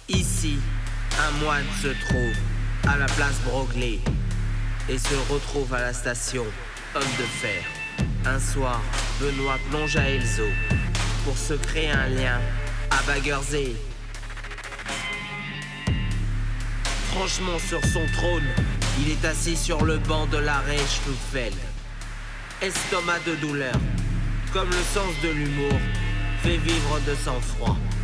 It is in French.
Ici, un moine se trouve à la place Broglie et se retrouve à la station Homme de Fer. Un soir, Benoît plonge à Elzo pour se créer un lien à Baggersee. Franchement, sur son trône, il est assis sur le banc de l'arrêt Schlufeld. Estomac de douleur, comme le sens de l'humour fait vivre de sang-froid.